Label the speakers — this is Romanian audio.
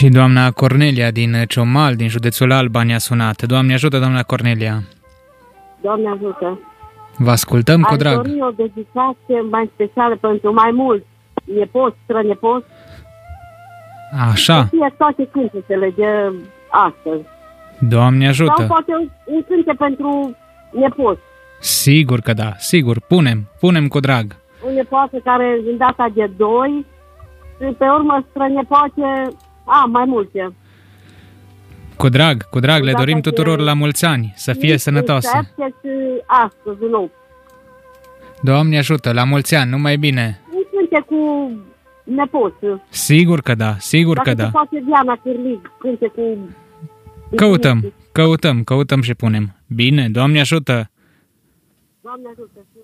Speaker 1: Și doamna Cornelia din Ciomal, din județul Alba, ne-a sunat. Doamne ajută, doamna Cornelia.
Speaker 2: Doamne ajută.
Speaker 1: Vă ascultăm cu drag.
Speaker 2: Aș dori o dedicație mai specială pentru mai mulți nepoți, strănepoți.
Speaker 1: Așa.
Speaker 2: Să fie toate cântecele de astăzi.
Speaker 1: Doamne ajută.
Speaker 2: Sau poate un cânte pentru nepoți.
Speaker 1: Sigur că da, sigur. Punem cu drag.
Speaker 2: O nepoată care în data de 2 și pe urmă strănepoate, mai multe.
Speaker 1: Cu drag, le dorim
Speaker 2: Data
Speaker 1: tuturor
Speaker 2: de-
Speaker 1: la mulți ani, să fie sănătoase.
Speaker 2: Și astăzi, nu.
Speaker 1: Doamne ajută, la mulți ani, numai bine.
Speaker 2: Un cânte cu nepoți.
Speaker 1: Sigur că da, sigur că
Speaker 2: Dacă
Speaker 1: da.
Speaker 2: se poate Diana Cârlig, cânte cu...
Speaker 1: Căutăm și punem. Bine, Doamne ajută.
Speaker 2: Doamne ajută.